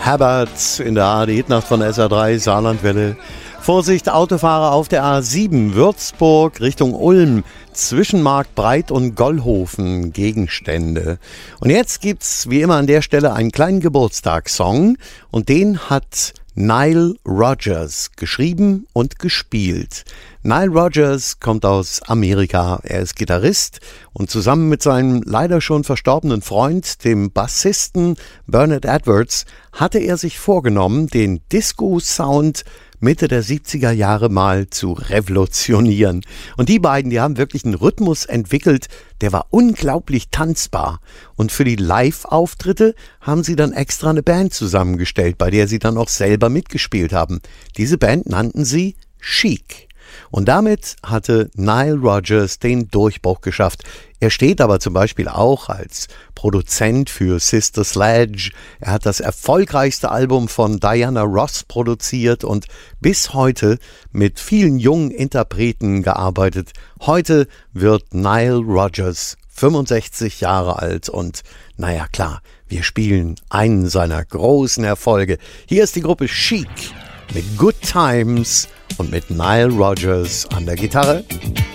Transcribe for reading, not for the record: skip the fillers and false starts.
Herbert in der ARD-Hitnacht von SR3 Saarlandwelle. Vorsicht, Autofahrer auf der A7 Würzburg Richtung Ulm, zwischen Marktbreit und Gollhofen, Gegenstände. Und jetzt gibt's wie immer an der Stelle einen kleinen Geburtstagssong und den hat Nile Rodgers geschrieben und gespielt. Nile Rodgers kommt aus Amerika, er ist Gitarrist und zusammen mit seinem leider schon verstorbenen Freund, dem Bassisten Bernard Edwards, hatte er sich vorgenommen, den Disco-Sound Mitte der 70er Jahre mal zu revolutionieren. Und die beiden, die haben wirklich einen Rhythmus entwickelt, der war unglaublich tanzbar. Und für die Live-Auftritte haben sie dann extra eine Band zusammengestellt, bei der sie dann auch selber mitgespielt haben. Diese Band nannten sie Chic. Und damit hatte Nile Rodgers den Durchbruch geschafft. Er steht aber zum Beispiel auch als Produzent für Sister Sledge. Er hat das erfolgreichste Album von Diana Ross produziert und bis heute mit vielen jungen Interpreten gearbeitet. Heute wird Nile Rodgers 65 Jahre alt und naja klar, wir spielen einen seiner großen Erfolge. Hier ist die Gruppe Chic mit Good Times und mit Nile Rodgers an der Gitarre.